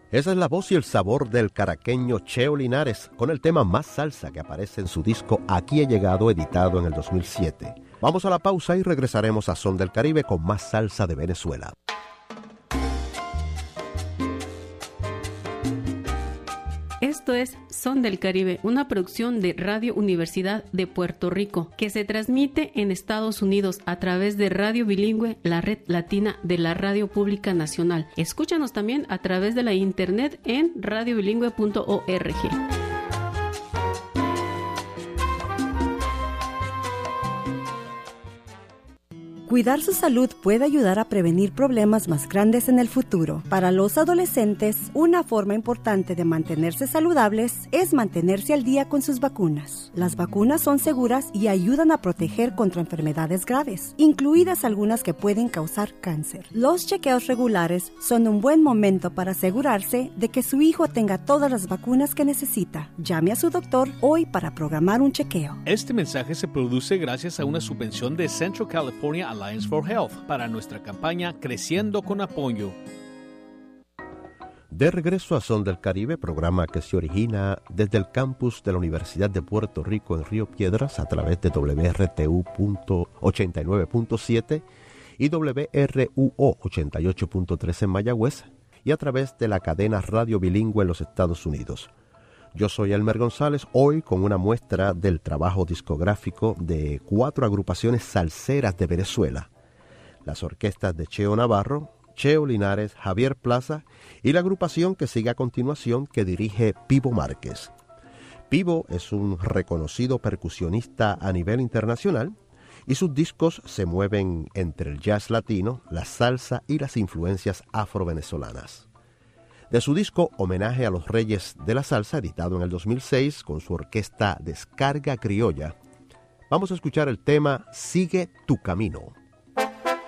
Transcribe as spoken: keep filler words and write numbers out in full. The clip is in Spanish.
Esa es la voz y el sabor del caraqueño Cheo Linares, con el tema Más Salsa que aparece en su disco Aquí he llegado, editado en el dos mil siete. Vamos a la pausa y regresaremos a Son del Caribe con más salsa de Venezuela. Esto es Son del Caribe, una producción de Radio Universidad de Puerto Rico, que se transmite en Estados Unidos a través de Radio Bilingüe, la red latina de la Radio Pública Nacional. Escúchanos también a través de la internet en radio bilingüe punto org. Cuidar su salud puede ayudar a prevenir problemas más grandes en el futuro. Para los adolescentes, una forma importante de mantenerse saludables es mantenerse al día con sus vacunas. Las vacunas son seguras y ayudan a proteger contra enfermedades graves, incluidas algunas que pueden causar cáncer. Los chequeos regulares son un buen momento para asegurarse de que su hijo tenga todas las vacunas que necesita. Llame a su doctor hoy para programar un chequeo. Este mensaje se produce gracias a una subvención de Central California Alliance for Health para nuestra campaña Creciendo con Apoyo. De regreso a Son del Caribe, programa que se origina desde el campus de la Universidad de Puerto Rico en Río Piedras a través de W R T U ochenta y nueve punto siete y W R U O ochenta y ocho punto tres en Mayagüez y a través de la cadena Radio Bilingüe en los Estados Unidos. Yo soy Elmer González, hoy con una muestra del trabajo discográfico de cuatro agrupaciones salseras de Venezuela. Las orquestas de Cheo Navarro, Cheo Linares, Javier Plaza y la agrupación que sigue a continuación que dirige Pivo Márquez. Pivo es un reconocido percusionista a nivel internacional y sus discos se mueven entre el jazz latino, la salsa y las influencias afro-venezolanas. De su disco Homenaje a los Reyes de la Salsa, editado en el dos mil seis con su orquesta Descarga Criolla, vamos a escuchar el tema Sigue tu Camino.